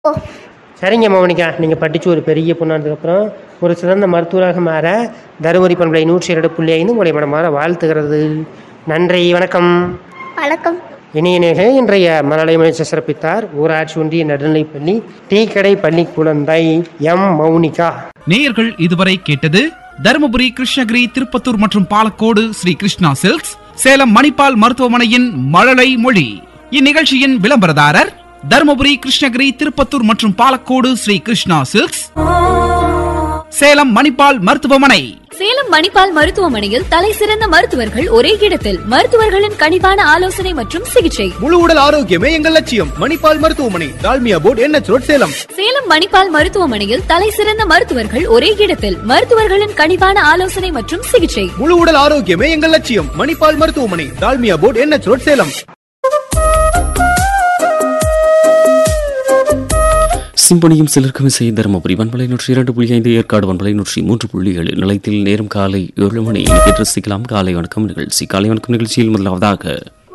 ஓ, சரிங்க மௌனிகா, நீங்கள் படித்து ஒரு பெரிய பொண்ணானதுக்கப்புறம் ஒரு சிறந்த மருத்துவராக மாற தருமபுரி பண்பலை 102.5 உங்களை மனமாற வாழ்த்துகிறது. நன்றி, வணக்கம். வணக்கம். இணைய இன்றைய மலலை முயற்சி சிறப்பித்தார் ஊராட்சி ஒன்றிய நடுநிலைப்பள்ளி டீக்கடை பள்ளி குழந்தை எம் மௌனிகா. நேயர்கள் இதுவரை கேட்டது தருமபுரி, கிருஷ்ணகிரி, திருப்பத்தூர் மற்றும் பாலக்கோடு ஸ்ரீ கிருஷ்ணா சில்க்ஸ், சேலம் மணிப்பால் மருத்துவமனையின் மழலை மொழி. இந்நிகழ்ச்சியின் விளம்பரதாரர் தருமபுரி, கிருஷ்ணகிரி, திருப்பத்தூர் மற்றும் பாலக்கோடு ஸ்ரீ கிருஷ்ணா சில்க்ஸ், சேலம் மணிப்பால் மருத்துவமனை. சேலம் மணிப்பால் மருத்துவமனையில் தலை சிறந்த மருத்துவர்கள் ஒரே இடத்தில், மருத்துவர்களின் கனிவான ஆலோசனை மற்றும் சிகிச்சை. முழு உடல் ஆரோக்கியமே எங்கள் லட்சியம். மணிப்பால் மருத்துவமனை, Dalmia board, NH road, Salem. Salem Manipal மருத்துவமனையில் தலை சிறந்த மருத்துவர்கள் ஒரே இடத்தில், மருத்துவர்களின் கனிவான ஆலோசனை மற்றும் சிகிச்சை. முழு உடல் ஆரோக்கியமே எங்கள் லட்சியம். மணிப்பால் மருத்துவமனை, Dalmia board, NH road, Salem. சிம்பனியும் சிலருக்கும் இசை தருமபுரி வன்பலை 102.5, ஏற்காடு வன்பலை 103.7 நிலையத்தில் நேரம் காலை 7 மணி. ரசிக்கலாம் காலை வணக்கம் நிகழ்ச்சி. காலை வணக்கம் நிகழ்ச்சியில் முதலாவதாக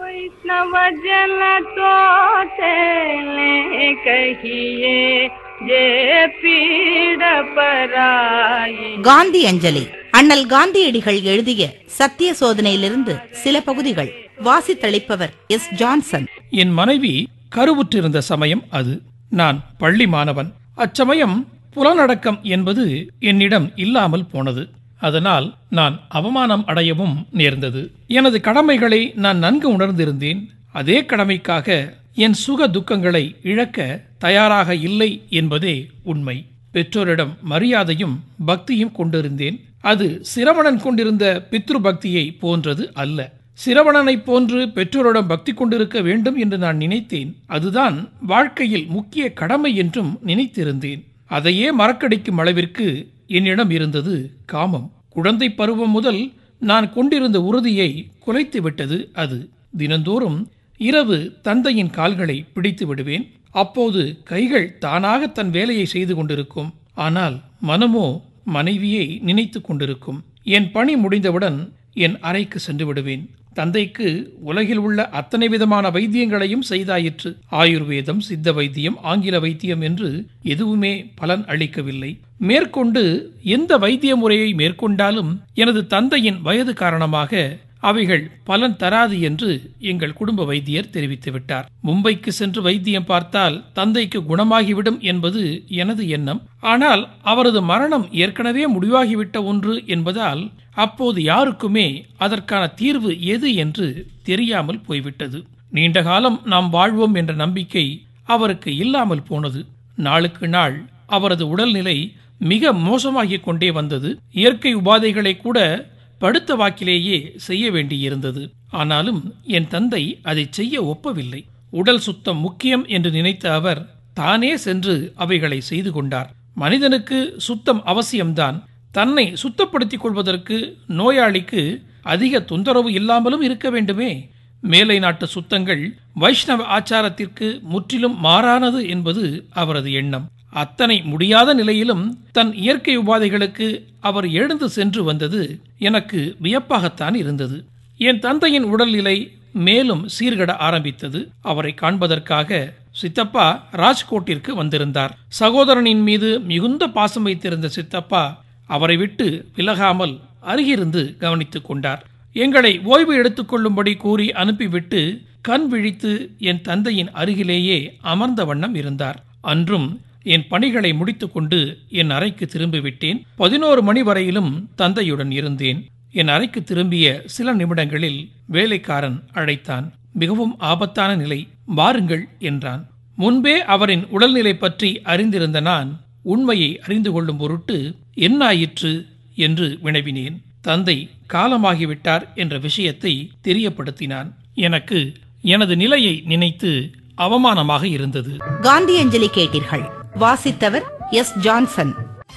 காந்தி அஞ்சலி. அண்ணல் காந்தியடிகள் எழுதிய சத்திய சோதனையிலிருந்து சில பகுதிகள். வாசித்தளிப்பவர் எஸ். ஜான்சன். என் மனைவி கருவுற்றிருந்த சமயம் அது. நான் பள்ளி மாணவன். அச்சமயம் புலனடக்கம் என்பது என்னிடம் இல்லாமல் போனது. அதனால் நான் அவமானம் அடையவும் நேர்ந்தது. எனது கடமைகளை நான் நன்கு உணர்ந்திருந்தேன். அதே கடமைக்காக என் சுக துக்கங்களை இழக்க தயாராக இல்லை என்பதே உண்மை. பெற்றோரிடம் மரியாதையும் பக்தியும் கொண்டிருந்தேன். அது சிரவணன் கொண்டிருந்த பித்ரு பக்தியை போன்றது அல்ல. சிரவணனை போன்று பெற்றோரிடம் பக்தி கொண்டிருக்க வேண்டும் என்று நான் நினைத்தேன். அதுதான் வாழ்க்கையில் முக்கிய கடமை என்றும் நினைத்திருந்தேன். அதையே மறக்கடிக்கும் அளவிற்கு என்னிடம் இருந்தது காமம். குழந்தை பருவம் முதல் நான் கொண்டிருந்த உறுதியை குலைத்து விட்டது அது. தினந்தோறும் இரவு தந்தையின் கால்களை பிடித்து விடுவேன். அப்போது கைகள் தானாக தன் வேலையை செய்து கொண்டிருக்கும். ஆனால் மனமோ மனைவியை நினைத்து கொண்டிருக்கும். என் பணி முடிந்தவுடன் என் அறைக்கு சென்று விடுவேன். தந்தைக்கு உலகில் உள்ள அத்தனை விதமான வைத்தியங்களையும் செய்தாயிற்று. ஆயுர்வேதம், சித்த வைத்தியம், ஆங்கில வைத்தியம் என்று எதுவுமே பலன் அளிக்கவில்லை. மேற்கொண்டு எந்த வைத்திய முறையை மேற்கொண்டாலும் எனது தந்தையின் வயது காரணமாக அவைகள் பலன் தராது என்று எங்கள் குடும்ப வைத்தியர் தெரிவித்து விட்டார். மும்பைக்கு சென்று வைத்தியம் பார்த்தால் தந்தைக்கு குணமாகிவிடும் என்பது எனது எண்ணம். ஆனால் அவரது மரணம் ஏற்கனவே முடிவாகிவிட்ட ஒன்று என்பதால் அப்போது யாருக்குமே அதற்கான தீர்வு எது என்று தெரியாமல் போய்விட்டது. நீண்ட காலம் நாம் வாழ்வோம் என்ற நம்பிக்கை அவருக்கு இல்லாமல் போனது. நாளுக்கு நாள் அவரது உடல்நிலை மிக மோசமாகிக் கொண்டே வந்தது. இயற்கை உபாதைகளை கூட படுத்த வாக்கிலேயே செய்ய வேண்டியிருந்தது. ஆனாலும் என் தந்தை அதை செய்ய ஒப்பவில்லை. உடல் சுத்தம் முக்கியம் என்று நினைத்த அவர் தானே சென்று அவைகளை செய்து கொண்டார். மனிதனுக்கு சுத்தம் அவசியம்தான். தன்னை சுத்தப்படுத்திக் கொள்வதற்கு நோயாளிக்கு அதிக தொந்தரவு இல்லாமலும் இருக்க வேண்டுமே. மேலை நாட்டு சுத்தங்கள் வைஷ்ணவ ஆச்சாரத்திற்கு முற்றிலும் மாறானது என்பது அவரது எண்ணம். அத்தனை முடியாத நிலையிலும் தன் இயற்கை உபாதைகளுக்கு அவர் எழுந்து சென்று வந்தது எனக்கு வியப்பாகத்தான் இருந்தது. என் தந்தையின் உடல்நிலை மேலும் சீர்கட ஆரம்பித்தது. அவரை காண்பதற்காக சித்தப்பா ராஜ்கோட்டிற்கு வந்திருந்தார். சகோதரனின் மீது மிகுந்த பாசம் வைத்திருந்த சித்தப்பா அவரை விட்டு விலகாமல் அருகிருந்து கவனித்துக் கொண்டார். எங்களை ஓய்வு எடுத்துக் கொள்ளும்படி கூறி அனுப்பிவிட்டு கண் விழித்து என் தந்தையின் அருகிலேயே அமர்ந்த வண்ணம் இருந்தார். அன்றும் என் பணிகளை முடித்துக்கொண்டு என் அறைக்கு திரும்பிவிட்டேன். 11 மணி வரையிலும் தந்தையுடன் இருந்தேன். என் அறைக்கு திரும்பிய சில நிமிடங்களில் வேலைக்காரன் அழைத்தான். மிகவும் ஆபத்தான நிலை, வாருங்கள் என்றான். முன்பே அவரின் உடல்நிலை பற்றி அறிந்திருந்த நான் உண்மையை அறிந்து கொள்ளும் பொருட்டு என்ன ஆயிற்று என்று வினவினேன். தந்தை காலமாகிவிட்டார் என்ற விஷயத்தை தெரியப்படுத்தினான். எனக்கு எனது நிலையை நினைத்து அவமானமாக இருந்தது. காந்தி அஞ்சலி கேட்டீர்கள். வாசித்தவர் S. Johnson.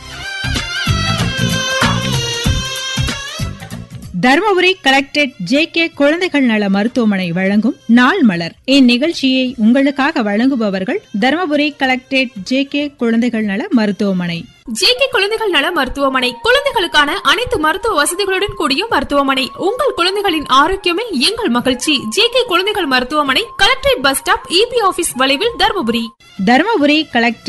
Dharmapuri collectorate JK குழந்தைகள் நல மருத்துவமனை வழங்கும் நாள் மலர். இந்நிகழ்ச்சியை உங்களுக்காக வழங்குபவர்கள் தருமபுரி கலெக்டரேட் JK குழந்தைகள் நல மருத்துவமனை. ஜேகே குழந்தைகள் நல மருத்துவமனை, குழந்தைகளுக்கான அனைத்து மருத்துவ வசதிகளுடன் கூடிய மருத்துவமனை. உங்கள் குழந்தைகளின் ஆரோக்கியமே எங்கள் மகிழ்ச்சி. ஜேகே குழந்தைகள் மருத்துவமனை, collectorate bus stop, EB office வளைவில், தர்மபுரி. தர்மபுரி கலெக்டரேட்